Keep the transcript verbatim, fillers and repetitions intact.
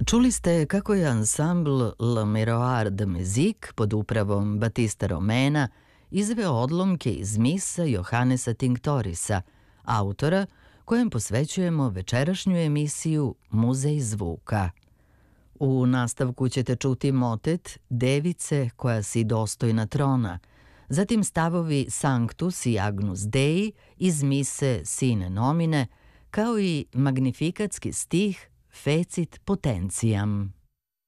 Čuli ste kako je ansambl Le Miroir de Musique pod upravom Batista Romena izveo odlomke iz misa Johannesa Tinctorisa, autora kojem posvećujemo večerašnju emisiju Muzej zvuka. U nastavku ćete čuti motet Device koja si dostojna trona, zatim stavovi Sanctus i Agnus Dei iz mise Sine Nomine, kao i magnifikatski stih Fecit potentiam.